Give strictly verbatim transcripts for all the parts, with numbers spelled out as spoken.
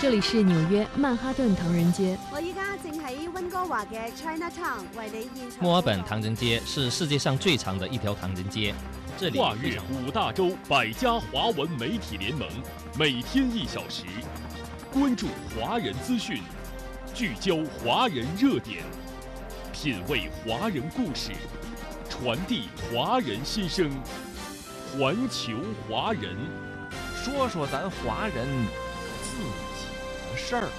这里是纽约曼哈顿唐人街。 我依家正喺温哥華嘅 Chinatown 為你現場。 墨爾本唐人街是世界上最長的一條唐人街，這裡跨越五大洲百家華文媒體聯盟，每天一小時，關注華人資訊，聚焦華人熱點，品味華人故事，傳遞華人心聲，環球華人， 說說咱華人自己的事兒。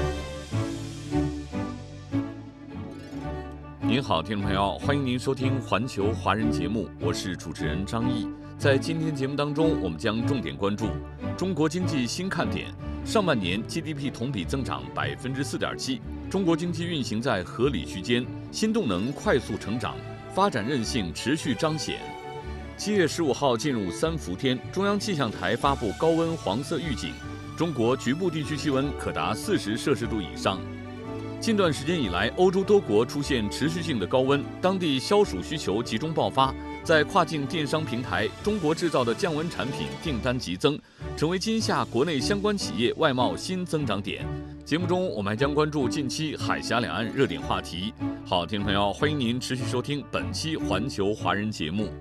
您好，听众朋友，欢迎您收听环球华人节目，我是主持人张毅。在今天节目当中，我们将重点关注中国经济新看点。上半年 G D P 同比增长百分之四点七，中国经济运行在合理区间，新动能快速成长，发展韧性持续彰显。七月十五号进入三伏天，中央气象台发布高温黄色预警，中国局部地区气温可达四十摄氏度以上。近段时间以来，欧洲多国出现持续性的高温，当地消暑需求集中爆发。在跨境电商平台，中国制造的降温产品订单急增，成为今夏国内相关企业外贸新增长点。节目中，我们还将关注近期海峡两岸热点话题。好，听众朋友，欢迎您持续收听本期环球华人节目。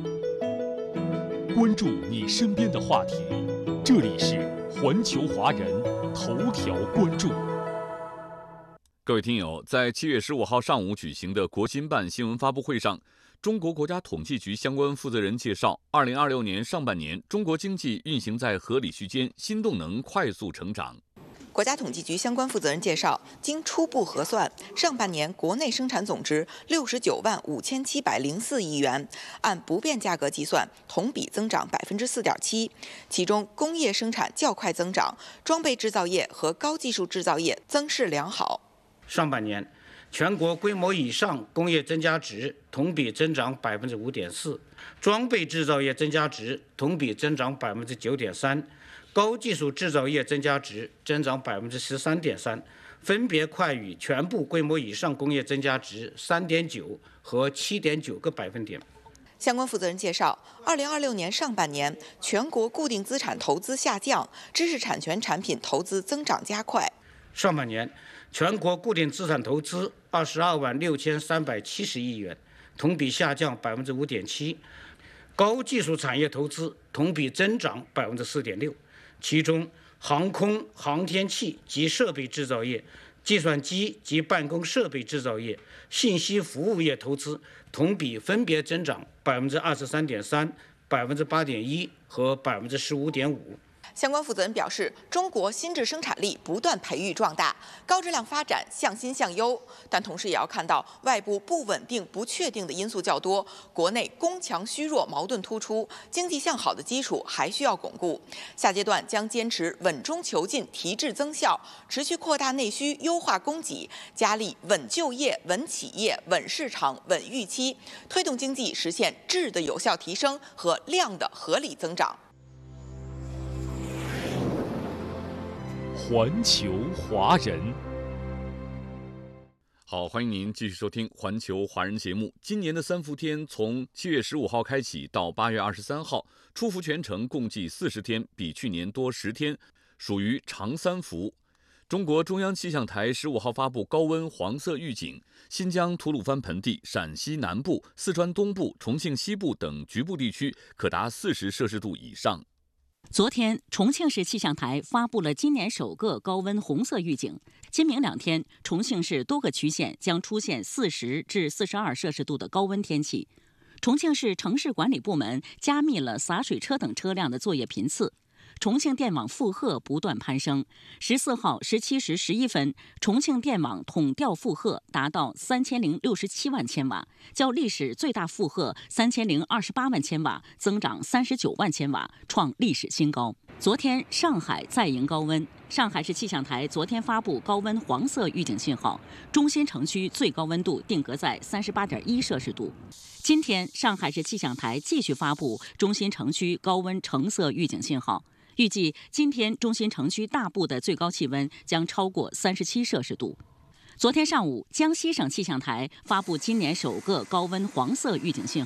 关注你身边的话题，这里是环球华人头条关注。 各位听友，在七月十五号上午举行的国新办新闻发布会上，中国国家统计局相关负责人介绍，二零二六年上半年，中国经济运行在合理区间，新动能快速成长。 国家统计局相关负责人介绍，经初步核算，上半年国内生产总值六十九万五千七百零四亿元，按不变价格计算，同比增长百分之四点七。其中，工业生产较快增长，装备制造业和高技术制造业增势良好。 上半年，全国规模以上工业增加值同比增长百分之五点四，装备制造业增加值同比增长百分之九点三。高技术制造业增加值增长百分之十三点三，分别快于全部规模以上工业增加值三点九和七点九个百分点。 相关负责人介绍，二零二六年上半年，全国固定资产投资下降，知识产权产品投资增长加快。 上半年，全国固定资产投资二十二万六千三百七十亿元，同比下降百分之五点七。高技术产业投资同比增长百分之四点六。其中，航空航天器及设备制造业、计算机及办公设备制造业、信息服务业投资同比分别增长百分之二十三点三、百分之八点一和百分之十五点五。 相关负责人表示，中国新质生产力不断培育壮大，高质量发展向新向优，但同时也要看到外部不稳定、不确定的因素较多，国内供强虚弱矛盾突出，经济向好的基础还需要巩固。下阶段将坚持稳中求进、提质增效，持续扩大内需、优化供给，加力稳就业、稳企业、稳市场、稳预期，推动经济实现质的有效提升和量的合理增长。 环球华人， 好，欢迎您继续收听环球华人节目。今年的三伏天从七月十五号开启到八月二十三号，出伏全程共计四十天，比去年多十天，属于长三伏。中国中央气象台十五号发布高温黄色预警，新疆吐鲁番盆地、陕西南部、四川东部、重庆西部等局部地区可达四十摄氏度以上。 昨天，重庆市气象台发布了今年首个高温红色预警。今明两天，重庆市多个区县将出现四十至四十二摄氏度的高温天气。重庆市城市管理部门加密了洒水车等车辆的作业频次。重庆电网负荷不断攀升。十四号十七时十一分，重庆电网统调负荷达到三千零六十七万千瓦，较历史最大负荷三千零二十八万千瓦增长三十九万千瓦，创历史新高。昨天，上海再迎高温。上海市气象台昨天发布高温黄色预警信号，中心城区最高温度定格在三十八点一摄氏度。今天，上海市气象台继续发布中心城区高温橙色预警信号。预计今天中心城区大部的最高气温将超过三十七摄氏度。昨天上午，江西省气象台发布今年首个高温黄色预警信号。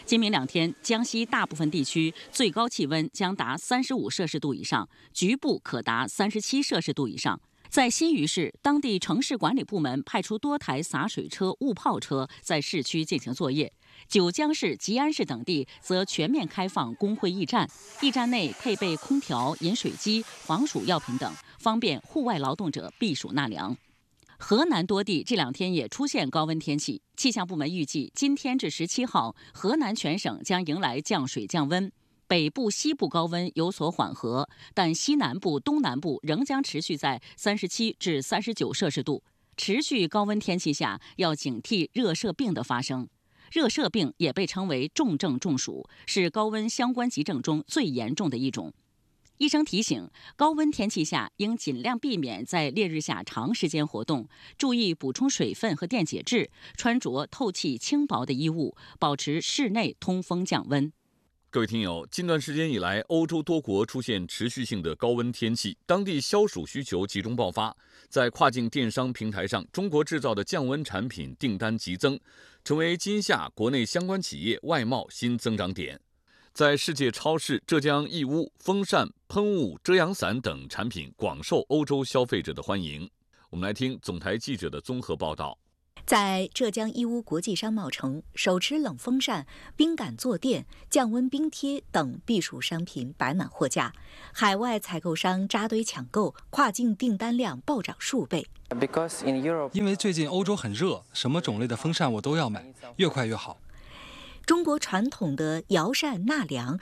今明两天，江西大部分地区最高气温将达三十五摄氏度以上，局部可达三十七摄氏度以上。在新余市，当地城市管理部门派出多台洒水车、雾炮车在市区进行作业。九江市、吉安市等地则全面开放工会驿站，驿站内配备空调、饮水机、防暑药品等，方便户外劳动者避暑纳凉。河南多地这两天也出现高温天气，气象部门预计，今天至十七号，河南全省将迎来降水降温。北部、西部高温有所缓和，但西南部、东南部仍将持续在三十七至三十九摄氏度。持续高温天气下，要警惕热射病的发生。热射病也被称为重症中暑，是高温相关急症中最严重的一种。医生提醒，高温天气下应尽量避免在烈日下长时间活动，注意补充水分和电解质，穿着透气轻薄的衣物，保持室内通风降温。 各位听友，近段时间以来，欧洲多国出现持续性的高温天气，当地消暑需求集中爆发。在跨境电商平台上，中国制造的降温产品订单急增，成为今夏国内相关企业外贸新增长点。在世界超市，浙江义乌风扇、喷雾、遮阳伞等产品广受欧洲消费者的欢迎。我们来听总台记者的综合报道。 在浙江义乌国际商贸城，手持冷风扇、冰感坐垫、降温冰贴等避暑商品摆满货架，海外采购商扎堆抢购，跨境订单量暴涨数倍。 因为最近欧洲很热，什么种类的风扇我都要买，越快越好。 中国传统的摇扇纳凉